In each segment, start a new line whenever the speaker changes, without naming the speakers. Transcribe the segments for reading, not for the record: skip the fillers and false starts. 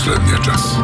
последния час.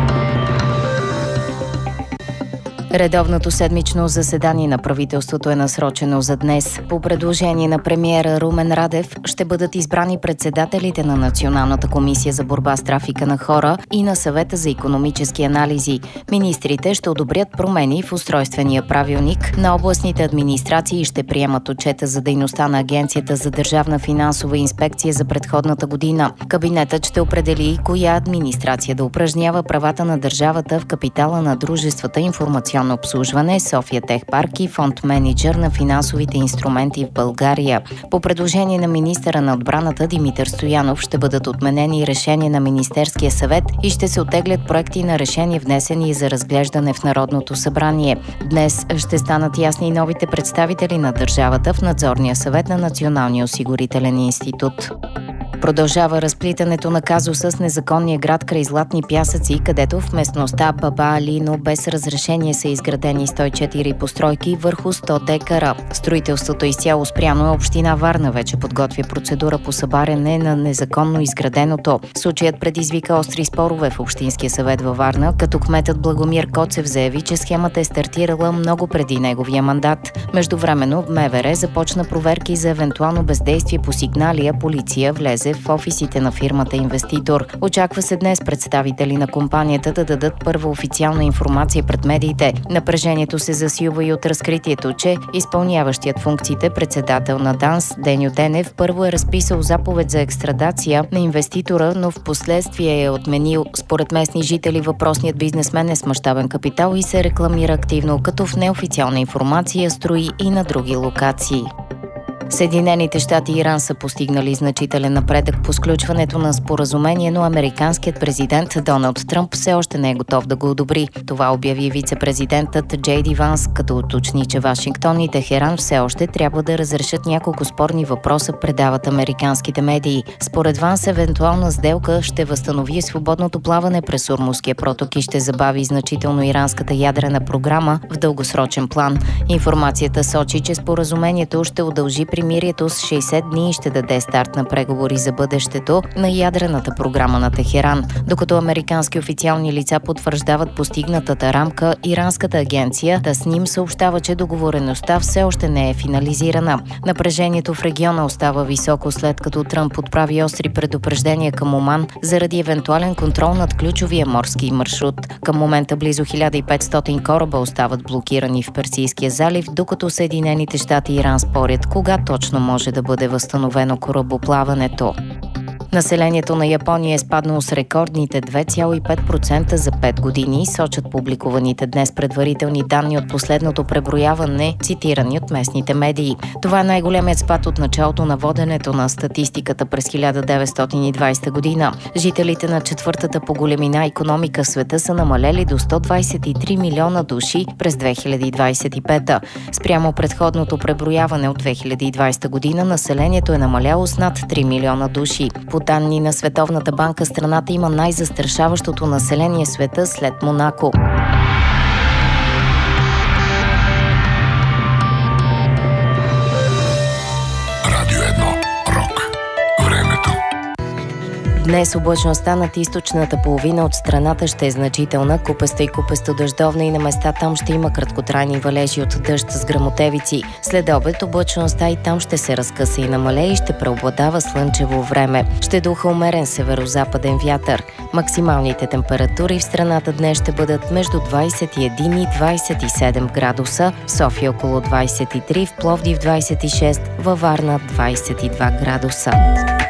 Редовното седмично заседание на правителството е насрочено за днес. По предложение на премиера Румен Радев ще бъдат избрани председателите на Националната комисия за борба с трафика на хора и на Съвета за икономически анализи. Министрите ще одобрят промени в устройствения правилник на областните администрации и ще приемат отчета за дейността на Агенцията за държавна финансова инспекция за предходната година. Кабинетът ще определи коя администрация да упражнява правата на държавата в капитала на дружествата информационно обслужване, София Техпарк и фонд менеджер на финансовите инструменти в България. По предложение на министъра на отбраната Димитър Стоянов ще бъдат отменени решения на Министерския съвет и ще се оттеглят проекти на решения, внесени за разглеждане в Народното събрание. Днес ще станат ясни новите представители на държавата в надзорния съвет на Националния осигурителен институт. Продължава разплитането на казуса с незаконния град край Златни пясъци, където в местността Баба Алино без разрешение са изградени 104 постройки върху 100 декара. Строителството изцяло спряно, община Варна вече подготвя процедура по събаряне на незаконно изграденото. Случаят предизвика остри спорове в Общинския съвет във Варна, като кметът Благомир Коцев заяви, че схемата е стартирала много преди неговия мандат. Междувременно МВР започна проверки за евентуално бездействие по сигнали, а полиция влезе в офисите на фирмата инвеститор. Очаква се днес представители на компанията да дадат първа официална информация пред медиите. Напрежението се засилва и от разкритието, че изпълняващият функциите председател на ДАНС Деню Денев първо е разписал заповед за екстрадация на инвеститора, но в последствие е отменил. Според местни жители въпросният бизнесмен е с мащабен капитал и се рекламира активно, като в неофициална информация строи и на други локации. Съединените щати и Иран са постигнали значителен напредък по сключването на споразумение, но американският президент Доналд Тръмп все още не е готов да го одобри. Това обяви вице-президентът Джей Ди Ванс, като уточни, че Вашингтон и Техеран все още трябва да разрешат няколко спорни въпроса, предават американските медии. Според Ванс, евентуална сделка ще възстанови свободното плаване през Ормузския проток и ще забави значително иранската ядрена програма в дългосрочен план. Информацията сочи, че споразумението ще удължи примирието с 60 дни и ще даде старт на преговори за бъдещето на ядрената програма на Техеран. Докато американски официални лица потвърждават постигнатата рамка, иранската агенция Тасним съобщава, че договореността все още не е финализирана. Напрежението в региона остава високо, след като Тръмп отправи остри предупреждения към Оман заради евентуален контрол над ключовия морски маршрут. Към момента близо 1500 кораба остават блокирани в Персийския залив, докато Съединените щати и Иран спорят кога точно може да бъде възстановено корабоплаването. Населението на Япония е спаднало с рекордните 2,5% за 5 години, сочат публикуваните днес предварителни данни от последното преброяване, цитирани от местните медии. Това е най-големият спад от началото на воденето на статистиката през 1920 година. Жителите на четвъртата по големина икономика в света са намалели до 123 милиона души през 2025. Спрямо предходното преброяване от 2020 година населението е намаляло с над 3 милиона души. По данни на Световната банка, страната има най-застрашаващото население в света след Монако.
Радио 1. Рок. Времето.
Днес облачността над източната половина от страната ще е значителна, купеста и купесто-дъждовна и на места там ще има краткотрайни валежи от дъжд с гръмотевици. След обед облачността и там ще се разкъса и намалее и ще преобладава слънчево време. Ще духа умерен северо-западен вятър. Максималните температури в страната днес ще бъдат между 21 и 27 градуса, в София около 23, в Пловдив 26, във Варна 22 градуса.